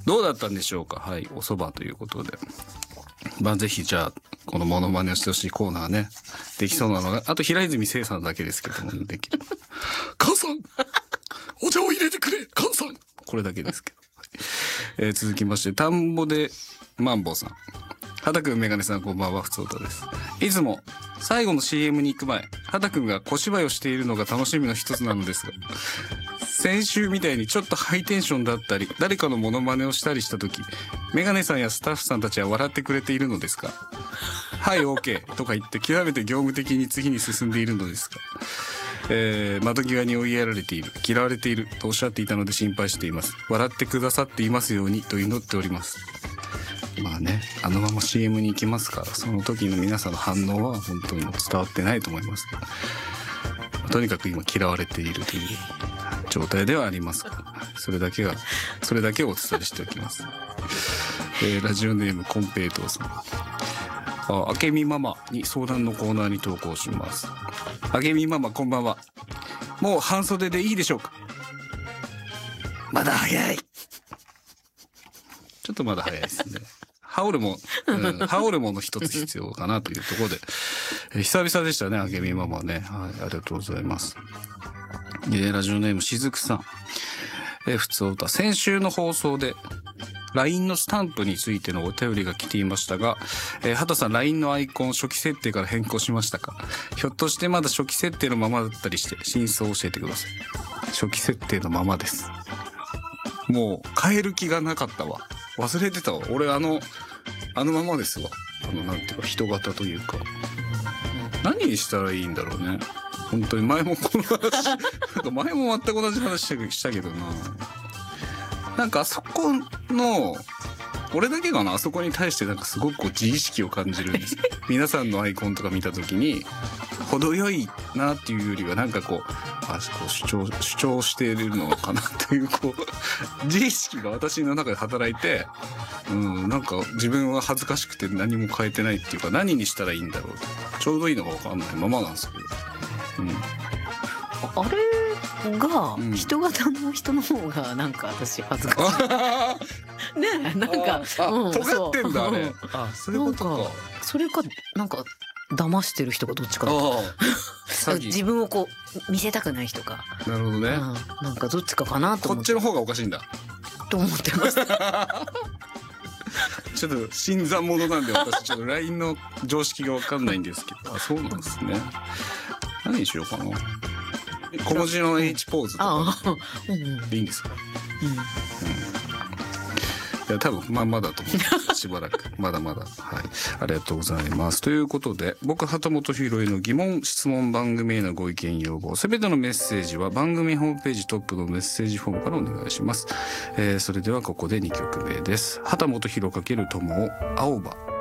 どうだったんでしょうか。はい、お蕎麦ということで。まあぜひじゃあ、このモノマネをしてほしいコーナーね。できそうなのが、あと平泉聖さんだけですけども、できる。菅さんお茶を入れてくれ菅さんこれだけですけど。続きまして、田んぼでマンボウさん。畑くん、メガネさん、こんばんは、ふつおたです。いつも、最後の CM に行く前、畑くんが小芝居をしているのが楽しみの一つなのですが、先週みたいにちょっとハイテンションだったり、誰かのモノマネをしたりした時、メガネさんやスタッフさんたちは笑ってくれているのですか？はい、OK とか言って極めて業務的に次に進んでいるのですか？窓際に追いやられている、嫌われているとおっしゃっていたので心配しています。笑ってくださっていますようにと祈っております。まあね、あのまま CM に行きますから、その時の皆さんの反応は本当にもう伝わってないと思いますけど、とにかく今嫌われているという状態ではありますから、それだけをお伝えしておきます。ラジオネームコンペイトーさん。あけみママに相談のコーナーに投稿します。あけみママ、こんばんは。もう半袖でいいでしょうか？まだ早い。ちょっとまだ早いですね。羽織るもの一つ必要かなというところで、久々でしたね、あけみママね。はい、ありがとうございます。ラジオネームしずくさん。ふつおた、先週の放送で LINE のスタンプについてのお便りが来ていましたが、畑さん LINE のアイコン初期設定から変更しましたか？ひょっとしてまだ初期設定のままだったりして真相を教えてください。初期設定のままです。もう変える気がなかったわ。忘れてたわ。俺あのままですわ。なんていうか人型というか。何にしたらいいんだろうね。本当に前もこの話なんか前も全く同じ話したけどな。なんかあそこの俺だけかな、あそこに対してなんかすごくこう自意識を感じるんです皆さんのアイコンとか見た時に程よいなっていうよりはなんかこう主張しているのかなというこう自意識が私の中で働いて、なんか自分は恥ずかしくて何も変えてないっていうか、何にしたらいいんだろうと、ちょうどいいのが分かんないままなんですけど、 あれが人型の人の方がなんか私恥ずかしいねえ、なんか尖ってんだあれ。そういうことか。 それかなんか騙してる人がどっちか自分をこう見せたくない人か。 なるほどね、 なんかどっちかかなと思って。 こっちの方がおかしいんだと思ってましたちょっと新参者なんで私ちょっと LINE の常識が分かんないんですけど、そうなんですね。何にしようかな。小文字の H ポーズとかでいいんですか？いや多分まだと思う。しばらくまだまだ。はい、ありがとうございます。ということで、僕畑本博への疑問質問、番組へのご意見要望、すべてのメッセージは番組ホームページトップのメッセージフォームからお願いします。それではここで2曲目です。畑本博×友青葉。